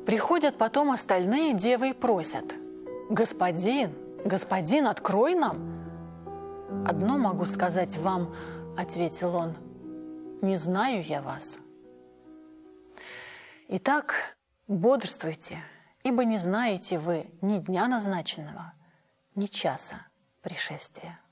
Приходят потом остальные девы и просят: «Господин, господин, открой нам!» «Одно могу сказать вам, — ответил он, — не знаю я вас». Итак, бодрствуйте, ибо не знаете вы ни дня назначенного, ни часа пришествия.